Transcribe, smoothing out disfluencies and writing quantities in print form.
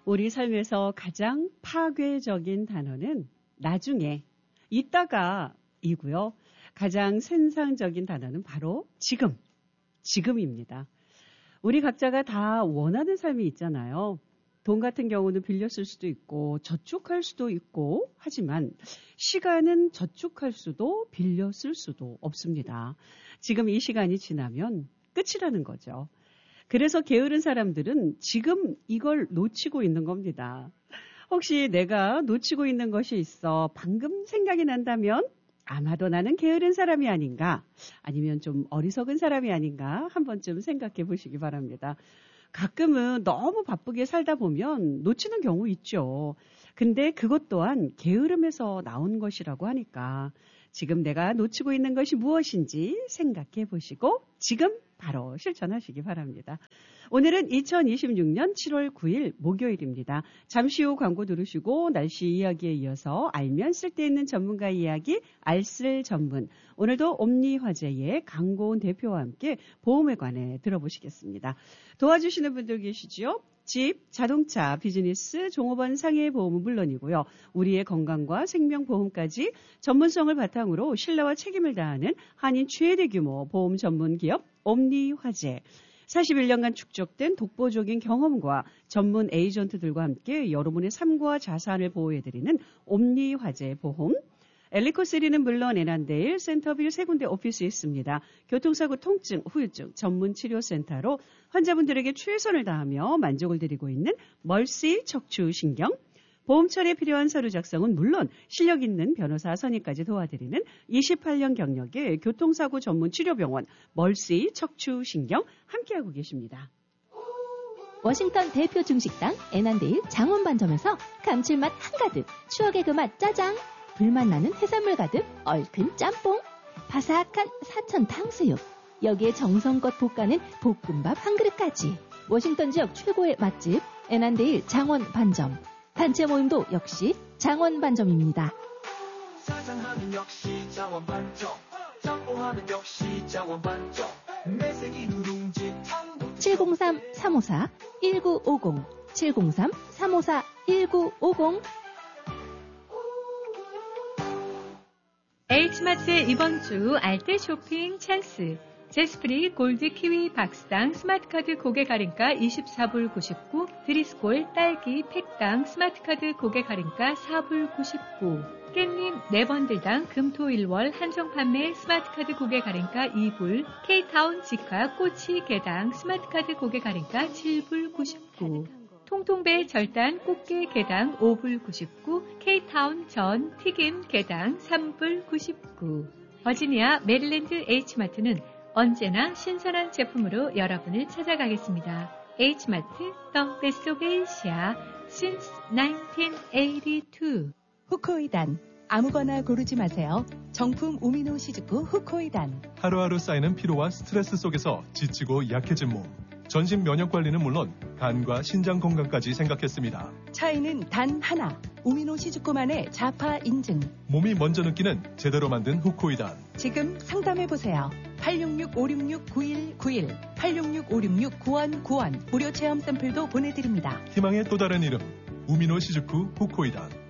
우리 삶에서 가장 파괴적인 단어는 나중에, 이따가이고요. 가장 생산적인 단어는 바로 지금입니다. 우리 각자가 다 원하는 삶이 있잖아요. 돈 같은 경우는 빌려 쓸 수도 있고 저축할 수도 있고 하지만 시간은 저축할 수도 빌려 쓸 수도 없습니다. 지금 이 시간이 지나면 끝이라는 거죠. 그래서 게으른 사람들은 지금 이걸 놓치고 있는 겁니다. 혹시 내가 놓치고 있는 것이 있어 방금 생각이 난다면 아마도 나는 게으른 사람이 아닌가, 아니면 좀 어리석은 사람이 아닌가 한 번쯤 생각해 보시기 바랍니다. 가끔은 너무 바쁘게 살다 보면 놓치는 경우 있죠. 근데 그것 또한 게으름에서 나온 것이라고 하니까 지금 내가 놓치고 있는 것이 무엇인지 생각해 보시고 지금 바로 실천하시기 바랍니다. 오늘은 2026년 7월 9일 목요일입니다. 잠시 후 광고 들으시고 날씨 이야기에 이어서 알면 쓸데있는 전문가 이야기 알쓸 전문. 오늘도 옴니화재의 강고은 대표와 함께 보험에 관해 들어보시겠습니다. 도와주시는 분들 계시죠? 집, 자동차, 비즈니스, 종업원 상해보험은 물론이고요. 우리의 건강과 생명보험까지 전문성을 바탕으로 신뢰와 책임을 다하는 한인 최대 규모 보험 전문 기업 옴니화재. 41년간 축적된 독보적인 경험과 전문 에이전트들과 함께 여러분의 삶과 자산을 보호해드리는 옴니화재 보험. 엘리코3는 물론 에난데일, 센터빌 세 군데 오피스에 있습니다. 교통사고, 통증, 후유증 전문 치료센터로 환자분들에게 최선을 다하며 만족을 드리고 있는 멀시 척추신경. 보험 처리에 필요한 서류 작성은 물론 실력 있는 변호사 선임까지 도와드리는 28년 경력의 교통사고 전문 치료병원 멀시 척추신경 함께하고 계십니다. 워싱턴 대표 중식당 에난데일 장원반점에서 감칠맛 한가득, 추억의 그 맛 짜장, 불맛 나는 해산물 가득 얼큰 짬뽕, 바삭한 사천 탕수육, 여기에 정성껏 볶아낸 볶음밥 한 그릇까지. 워싱턴 지역 최고의 맛집 에난데일 장원반점. 단체 모임도 역시 장원반점입니다. 사장하면 역시 장원반점, 짬뽕하면 역시 장원반점, 매생이 누룽지 탕 703-354-1950 703-354-1950. H마트의 이번 주 알뜰 쇼핑 찬스. 제스프리 골드 키위 박스당 스마트카드 고객 할인가 24불 99, 드리스콜 딸기 팩당 스마트카드 고객 할인가 4불 99, 깻잎 4번들당 금토일월 한정 판매 스마트카드 고객 할인가 2불, K타운 직화 꼬치 개당 스마트카드 고객 할인가 7불 99, 통통배 절단 꽃게 개당 5불 99, K타운 전 튀김 개당 3불 99. 버지니아 메릴랜드 H마트는 언제나 신선한 제품으로 여러분을 찾아가겠습니다. H마트, The Best of Asia, since 1982. 후코이단, 아무거나 고르지 마세요. 정품 우미노 시즈쿠 후코이단. 하루하루 쌓이는 피로와 스트레스 속에서 지치고 약해진 몸. 전신 면역 관리는 물론 간과 신장 건강까지 생각했습니다. 차이는 단 하나. 우미노 시즈코만의 자파 인증. 몸이 먼저 느끼는 제대로 만든 후코이단. 지금 상담해보세요. 866-566-9191 866-566-9191 무료 체험 샘플도 보내드립니다. 희망의 또 다른 이름 우미노 시즈쿠 후코이단.